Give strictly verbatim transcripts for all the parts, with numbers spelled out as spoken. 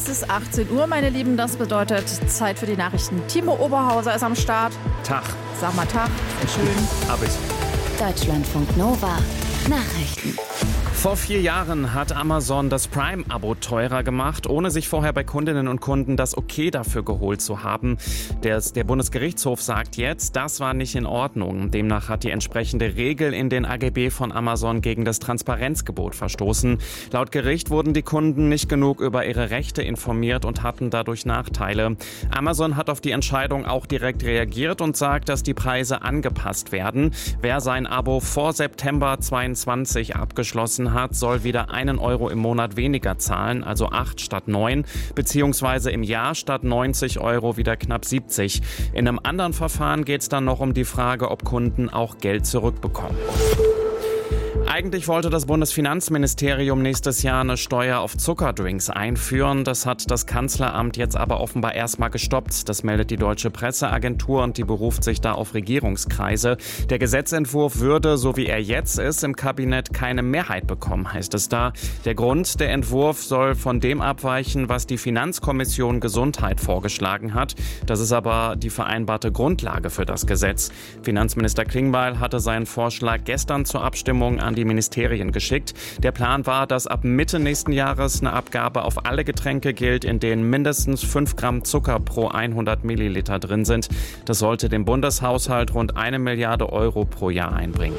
Es ist achtzehn Uhr, meine Lieben. Das bedeutet Zeit für die Nachrichten. Timo Oberhauser ist am Start. Tag. Sag mal Tag. Schön. Hab ich. Deutschlandfunk Nova. Nachrichten. Vor vier Jahren hat Amazon das Prime-Abo teurer gemacht, ohne sich vorher bei Kundinnen und Kunden das Okay dafür geholt zu haben. Der, der Bundesgerichtshof sagt jetzt, das war nicht in Ordnung. Demnach hat die entsprechende Regel in den A G B von Amazon gegen das Transparenzgebot verstoßen. Laut Gericht wurden die Kunden nicht genug über ihre Rechte informiert und hatten dadurch Nachteile. Amazon hat auf die Entscheidung auch direkt reagiert und sagt, dass die Preise angepasst werden. Wer sein Abo vor September zweiundzwanzig abgeschlossen hat, soll wieder einen Euro im Monat weniger zahlen, also acht statt neun, beziehungsweise im Jahr statt neunzig Euro wieder knapp siebzig. In einem anderen Verfahren geht es dann noch um die Frage, ob Kunden auch Geld zurückbekommen. Eigentlich wollte das Bundesfinanzministerium nächstes Jahr eine Steuer auf Zuckerdrinks einführen. Das hat das Kanzleramt jetzt aber offenbar erstmal gestoppt. Das meldet die Deutsche Presseagentur und die beruft sich da auf Regierungskreise. Der Gesetzentwurf würde, so wie er jetzt ist, im Kabinett keine Mehrheit bekommen, heißt es da. Der Grund, der Entwurf soll von dem abweichen, was die Finanzkommission Gesundheit vorgeschlagen hat. Das ist aber die vereinbarte Grundlage für das Gesetz. Finanzminister Klingbeil hatte seinen Vorschlag gestern zur Abstimmung an die Ministerien geschickt. Der Plan war, dass ab Mitte nächsten Jahres eine Abgabe auf alle Getränke gilt, in denen mindestens fünf Gramm Zucker pro hundert Milliliter drin sind. Das sollte dem Bundeshaushalt rund eine Milliarde Euro pro Jahr einbringen.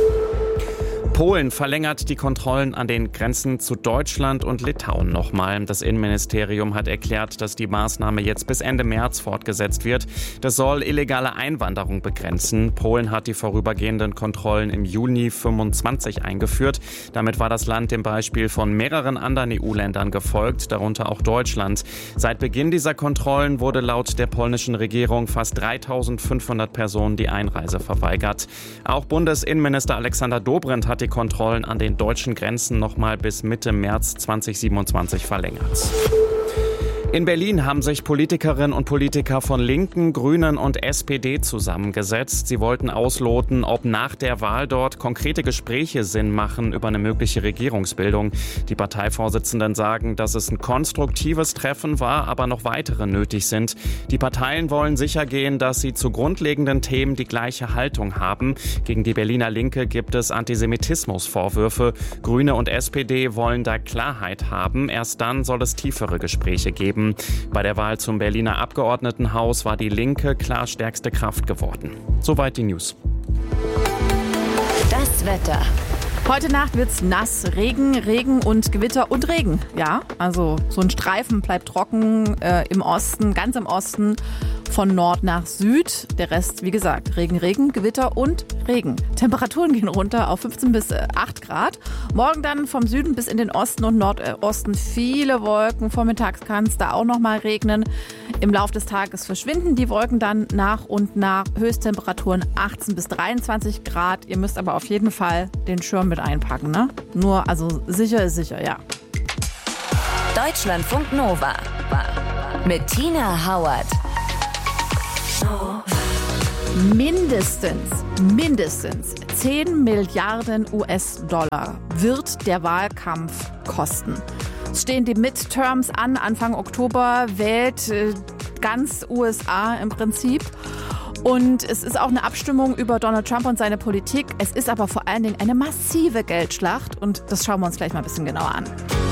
Polen verlängert die Kontrollen an den Grenzen zu Deutschland und Litauen nochmal. Das Innenministerium hat erklärt, dass die Maßnahme jetzt bis Ende März fortgesetzt wird. Das soll illegale Einwanderung begrenzen. Polen hat die vorübergehenden Kontrollen im Juni fünfundzwanzig eingeführt. Damit war das Land dem Beispiel von mehreren anderen E U-Ländern gefolgt, darunter auch Deutschland. Seit Beginn dieser Kontrollen wurde laut der polnischen Regierung fast dreitausendfünfhundert Personen die Einreise verweigert. Auch Bundesinnenminister Alexander Dobrindt hat die Kontrollen an den deutschen Grenzen nochmal bis Mitte März zweitausendsiebenundzwanzig verlängert. In Berlin haben sich Politikerinnen und Politiker von Linken, Grünen und S P D zusammengesetzt. Sie wollten ausloten, ob nach der Wahl dort konkrete Gespräche Sinn machen über eine mögliche Regierungsbildung. Die Parteivorsitzenden sagen, dass es ein konstruktives Treffen war, aber noch weitere nötig sind. Die Parteien wollen sichergehen, dass sie zu grundlegenden Themen die gleiche Haltung haben. Gegen die Berliner Linke gibt es Antisemitismusvorwürfe. Grüne und S P D wollen da Klarheit haben. Erst dann soll es tiefere Gespräche geben. Bei der Wahl zum Berliner Abgeordnetenhaus war die Linke klar stärkste Kraft geworden. Soweit die News. Das Wetter. Heute Nacht wird's nass. Regen, Regen und Gewitter und Regen. Ja, also so ein Streifen bleibt trocken äh, im Osten, ganz im Osten von Nord nach Süd. Der Rest, wie gesagt, Regen, Regen, Gewitter und Regen. Temperaturen gehen runter auf fünfzehn bis acht Grad. Morgen dann vom Süden bis in den Osten und Nordosten viele Wolken. Vormittags kann es da auch noch mal regnen. Im Laufe des Tages verschwinden die Wolken dann nach und nach. Höchsttemperaturen achtzehn bis dreiundzwanzig Grad. Ihr müsst aber auf jeden Fall den Schirm mit einpacken, ne? Nur, also sicher ist sicher, ja. Deutschlandfunk Nova. Mit Tina Hauert. Mindestens, mindestens zehn Milliarden U S-Dollar wird der Wahlkampf kosten. Es stehen die Midterms an, Anfang Oktober wählt äh, ganz U S A im Prinzip. Und es ist auch eine Abstimmung über Donald Trump und seine Politik. Es ist aber vor allen Dingen eine massive Geldschlacht und das schauen wir uns gleich mal ein bisschen genauer an.